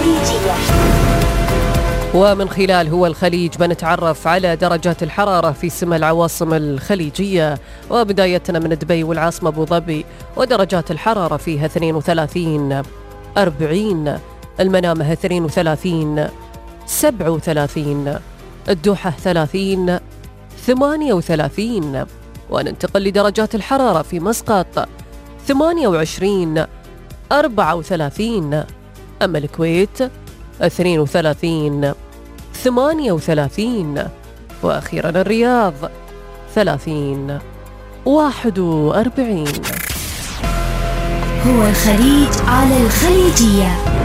الخليجية. ومن خلال هو الخليج بنتعرف على درجات الحرارة في سمى العواصم الخليجية، وبدايتنا من دبي والعاصمة أبو ظبي، ودرجات الحرارة فيها 32 40، المنامة 32 37، الدوحة 30 38. وننتقل لدرجات الحرارة في مسقط 28 34، أما الكويت 32 38، وأخيرا الرياض 30 41. هو الخليج على الخليجية.